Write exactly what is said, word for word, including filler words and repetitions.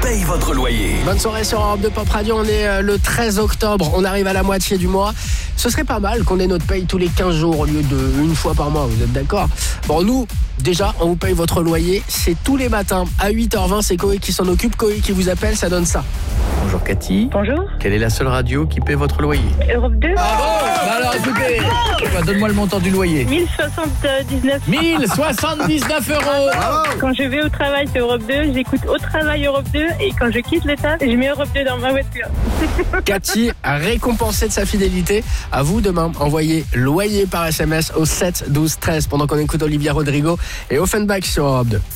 paye votre loyer. Bonne soirée sur Europe deux Pop Radio, on est euh, le treize octobre, on arrive à la moitié du mois. Ce serait pas mal qu'on ait notre paye tous les quinze jours au lieu de une fois par mois, vous êtes d'accord? Bon, nous, déjà, on vous paye votre loyer, c'est tous les matins à huit heures vingt, c'est Koé qui s'en occupe, Koé qui vous appelle, ça donne ça. Bonjour Cathy. Bonjour. Quelle est la seule radio qui paie votre loyer? Europe deux. Bravo. Bah alors écoutez, bah, donne-moi le montant du loyer. mille soixante-dix-neuf. mille soixante-dix-neuf euros. Quand je vais au travail, c'est Europe deux. J'écoute au travail Europe deux. Et quand je quitte le taf, je mets Europe deux dans ma voiture. Cathy a récompensé de sa fidélité. À vous demain, envoyez loyer par S M S au sept douze treize pendant qu'on écoute Olivia Rodrigo et Offenbach sur Europe deux.